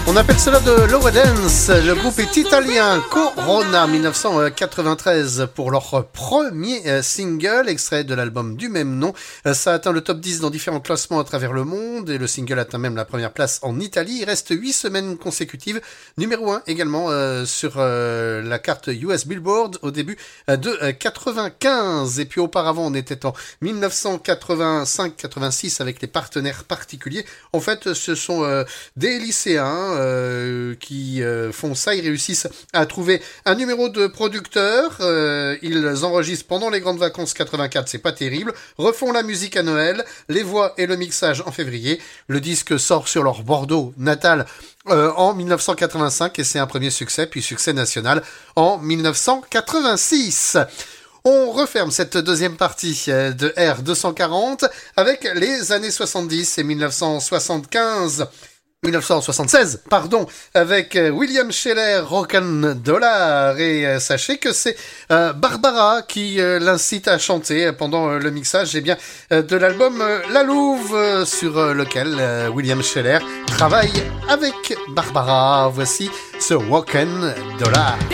On appelle cela de l'Over Dance. Le groupe est italien, Corona, 1993, pour leur premier single, extrait de l'album du même nom. Ça atteint le top 10 dans différents classements à travers le monde et le single atteint même la première place en Italie. Il reste 8 semaines consécutives, numéro 1 également sur la carte US Billboard au début de 95. Et puis auparavant, on était en 1985-86 avec les partenaires particuliers. En fait, ce sont des lycéens qui font ça, ils réussissent à trouver un numéro de producteur, ils enregistrent pendant les grandes vacances 84, c'est pas terrible, refont la musique à Noël, les voix et le mixage en février, le disque sort sur leur Bordeaux natal en 1985 et c'est un premier succès, puis succès national en 1986. On referme cette deuxième partie de R240 avec les années 70 et 1976, avec William Scheller, Rock'n'Dollar, et sachez que c'est Barbara qui l'incite à chanter pendant le mixage de l'album La Louve, sur lequel William Scheller travaille avec Barbara. Voici ce Rock'n'Dollar.